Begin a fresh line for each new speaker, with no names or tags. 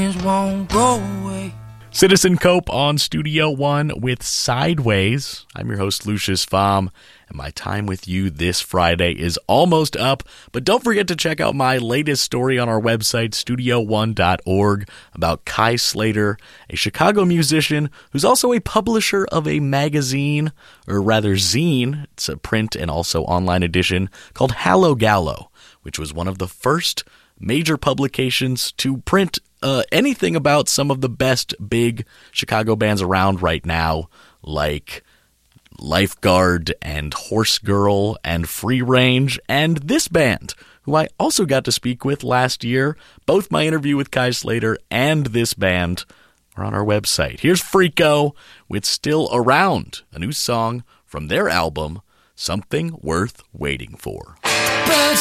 Won't go away.
Citizen Cope on Studio One with Sideways. I'm your host, Lucius Pfam, and my time with you this Friday is almost up. But don't forget to check out my latest story on our website, studio1.org, about Kai Slater, a Chicago musician who's also a publisher of a magazine, or rather zine. It's a print and also online edition called Hallow Gallow, which was one of the first major publications to print anything about some of the best big Chicago bands around right now, like Lifeguard and Horse Girl and Free Range, and this band, who I also got to speak with last year. Both my interview with Kai Slater and this band are on our website. Here's Freako with Still Around, a new song from their album, Something Worth Waiting For.